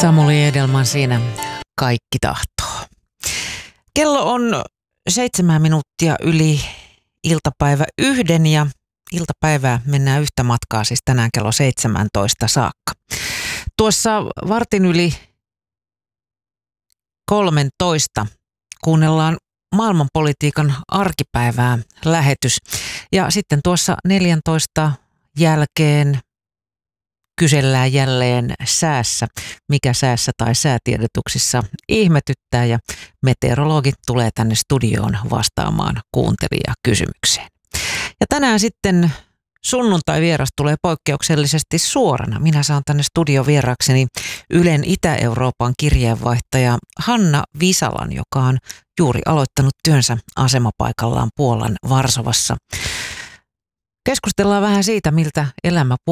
Samuli Edelman siinä Kaikki tahtoo. Kello on 7 minuuttia yli iltapäivä 1 ja iltapäivää mennään yhtä matkaa siis tänään kello 17 saakka. Tuossa vartin yli 13 kuunnellaan maailmanpolitiikan arkipäivää lähetys. Ja sitten tuossa 14 jälkeen kysellään jälleen säässä, mikä säässä tai säätiedotuksissa ihmetyttää, ja meteorologit tulee tänne studioon vastaamaan kuuntelijakysymykseen. Ja tänään sitten sunnuntai-vieras tulee poikkeuksellisesti suorana. Minä saan tänne studiovieraakseni Ylen Itä-Euroopan kirjeenvaihtaja Hanna Visalan, joka on juuri aloittanut työnsä asemapaikallaan Puolan Varsovassa. Keskustellaan vähän siitä, miltä elämä